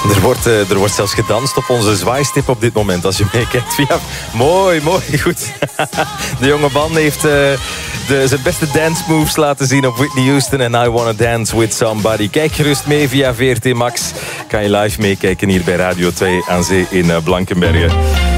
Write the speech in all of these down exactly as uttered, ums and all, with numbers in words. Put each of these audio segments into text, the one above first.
Er wordt, uh, er wordt zelfs gedanst op onze zwaaistip op dit moment. Als je meekijkt via... Mooi, mooi, goed. De jonge man heeft uh, de, zijn beste dance moves laten zien op Whitney Houston en I Wanna Dance With Somebody. Kijk gerust mee via V R T Max. Kan je live meekijken hier bij Radio twee aan Zee in uh, Blankenberge.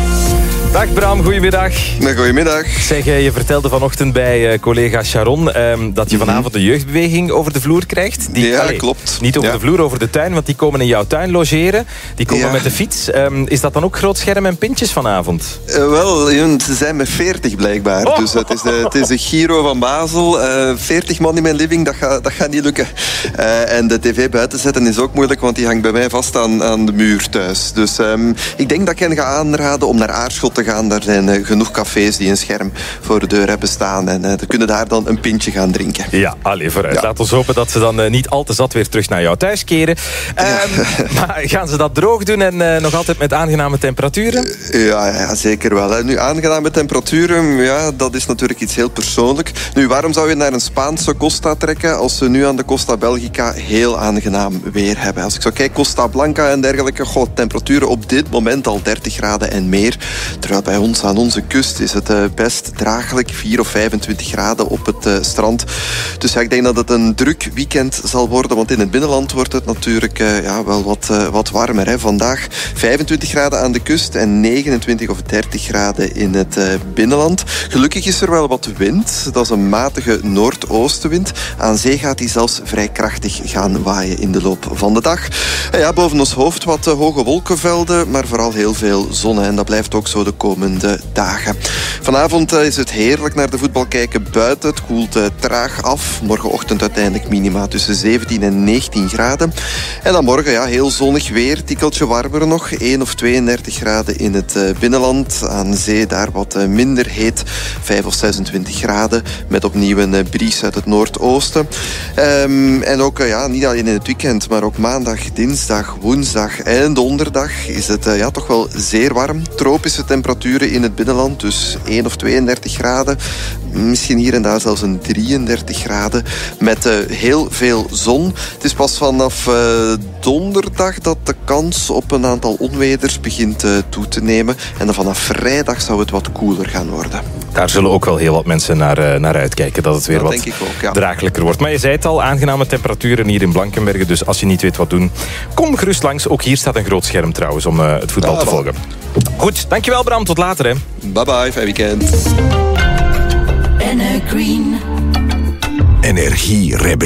Dag Bram, goedemiddag. Goedemiddag. Zeg, je vertelde vanochtend bij uh, collega Sharon um, dat je mm-hmm. vanavond de jeugdbeweging over de vloer krijgt. Die, ja, allee, klopt. Niet over ja. de vloer, over de tuin, want die komen in jouw tuin logeren. Die komen ja. met de fiets. Um, is dat dan ook groot scherm en pintjes vanavond? Uh, wel, ze zijn met veertig blijkbaar. Oh. Dus het is, de, het is de Giro van Basel. Uh, veertig man in mijn living, dat gaat, dat gaat niet lukken. Uh, en de tv buiten zetten is ook moeilijk, want die hangt bij mij vast aan, aan de muur thuis. Dus um, ik denk dat ik hen ga aanraden om naar Aarschot te gaan. Daar zijn uh, genoeg cafés die een scherm voor de deur hebben staan. En uh, dan kunnen daar dan een pintje gaan drinken. Ja, allee, vooruit. Ja. Laat ons hopen dat ze dan uh, niet al te zat weer terug naar jou thuis keren. Um, ja. Maar gaan ze dat droog doen en uh, nog altijd met aangename temperaturen? Uh, ja, ja, zeker wel. Hè. Nu, aangename temperaturen, ja, dat is natuurlijk iets heel persoonlijk. Nu, waarom zou je naar een Spaanse Costa trekken als we nu aan de Costa Belgica heel aangenaam weer hebben? Als ik zo kijk, Costa Blanca en dergelijke, goh, temperaturen op dit moment al dertig graden en meer. Terwijl bij ons aan onze kust is het uh, best draaglijk, vier of vijfentwintig graden op het uh, strand. Dus ja, ik denk dat het een druk weekend zal worden, want in het binnenland wordt het natuurlijk uh, ja, wel wat, uh, wat warmer. Hè. Vandaag vijfentwintig graden aan de kust en negenentwintig of dertig graden in het uh, binnenland. Gelukkig is er wel wat wind. Dat is een matige noordoostenwind. Aan zee gaat die zelfs vrij krachtig gaan waaien in de loop van de dag. En ja, boven ons hoofd wat uh, hoge wolkenvelden, maar vooral heel veel zon. En dat blijft ook zo de komende dagen. Vanavond uh, is het heerlijk naar de voetbal kijken buiten. Het koelt uh, traag af. Morgenochtend uiteindelijk minima tussen zeventien en negentien graden. En dan morgen ja, heel zonnig weer. Tikkeltje warmer nog. één of tweeëndertig graden in het uh, binnenland. Aan zee daar wat uh, minder heet. vijf of zesentwintig graden. Met opnieuw een uh, bries uit het noordoosten. Um, en ook uh, ja, niet alleen in het weekend, maar ook maandag, dinsdag, woensdag en donderdag is het uh, ja, toch wel zeer warm. Tropische temperaturen in het binnenland. Dus één of tweeëndertig graden. Misschien hier en daar zelfs een drieëndertig graden. Met uh, heel veel zon. Het is pas vanaf uh, donderdag dat de kans op een aantal onweders begint uh, toe te nemen. En dan vanaf vrijdag zou het wat koeler gaan worden. Daar zullen ook wel heel wat mensen naar, uh, naar uitkijken. Dat het weer dat wat denk ik ook, ja. draaglijker wordt. Maar je zei het al, aangename temperaturen hier in Blankenberge. Dus als je niet weet wat doen, kom gerust langs. Ook hier staat een groot scherm trouwens om uh, het voetbal ah, te volgen. Goed, dankjewel Bram. Tot later. Hè. Bye bye, fijn weekend. Green. Energierebel.